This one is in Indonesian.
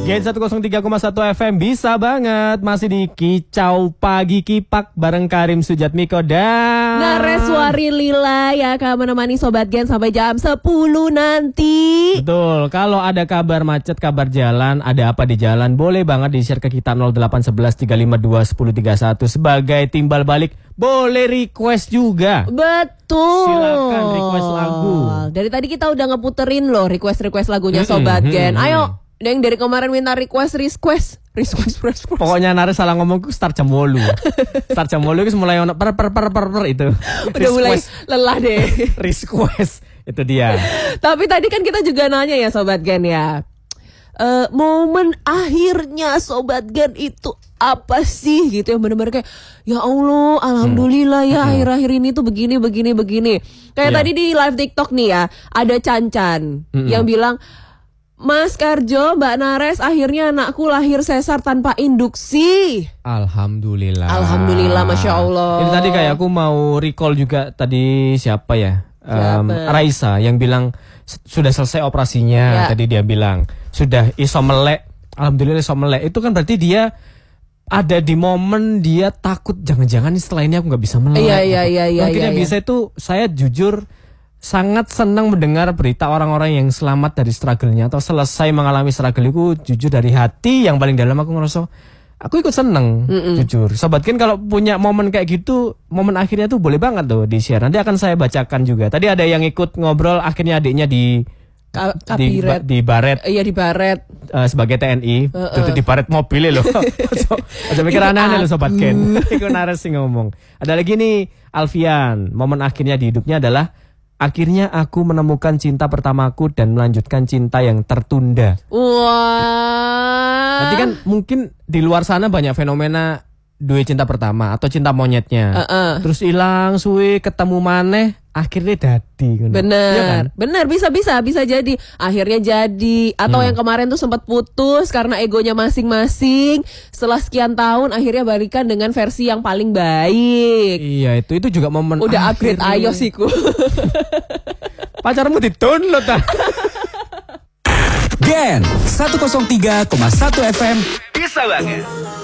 Gen 103,1 FM bisa banget. Masih di Kicau Pagi Kipak bareng Karim Sujatmiko dan Nareswari Lila ya akan menemani Sobat Gen sampai jam 10 nanti. Betul, kalau ada kabar macet, kabar jalan, ada apa di jalan, boleh banget di-share ke kita 0811 352 1031 sebagai timbal balik. Boleh request juga. Betul. Silakan request lagu. Dari tadi kita udah ngeputerin loh request lagunya Sobat Gen. Ayo, yang dari kemarin minta request. Pokoknya Nares salah ngomong ku start jam 8. Start jam 8 itu mulai ono per itu. Udah mulai lelah deh. Request itu dia. Tapi tadi kan kita juga nanya ya Sobat Gen ya. Momen akhirnya Sobat Gen itu apa sih gitu yang benar-benar kayak ya Allah, alhamdulillah ya akhir-akhir ini tuh begini. Kayak tadi di live TikTok nih ya, ada Cancan yang bilang, Mas Karjo, Mbak Nares, akhirnya anakku lahir sesar tanpa induksi. Alhamdulillah. Alhamdulillah, Masya Allah. Ini tadi kayak aku mau recall juga tadi siapa ya? Raisa yang bilang sudah selesai operasinya. Tadi dia bilang sudah iso melek. Alhamdulillah iso melek. Itu kan berarti dia ada di momen dia takut jangan-jangan setelah ini aku nggak bisa melek. Iya. Akhirnya bisa itu. Saya jujur sangat senang mendengar berita orang-orang yang selamat dari struggle-nya atau selesai mengalami struggle itu. Jujur dari hati yang paling dalam aku ngerasa aku ikut seneng. Jujur Sobat Gen kalau punya momen kayak gitu, momen akhirnya tuh boleh banget tuh di share. Nanti akan saya bacakan juga. Tadi ada yang ikut ngobrol, akhirnya adiknya di Baret. Iya di Baret. Sebagai TNI. Itu di Baret mobilnya loh. Aja mikir aneh-aneh loh Sobat Gen. Itu Nares sih ngomong. Ada lagi nih Alfian. Momen akhirnya di hidupnya adalah akhirnya aku menemukan cinta pertamaku dan melanjutkan cinta yang tertunda. Wah. Nanti kan mungkin di luar sana banyak fenomena dua cinta pertama atau cinta monyetnya. Terus hilang suwe ketemu maneh akhirnya dadi. Bener, ya kan? bener bisa jadi. Akhirnya jadi. Atau yang kemarin tuh sempat putus karena egonya masing-masing. Setelah sekian tahun akhirnya balikan dengan versi yang paling baik. Iya itu juga momen. Udah upgrade iOS iku. Pacarmu di-download ah. Gen 103,1 FM bisa banget.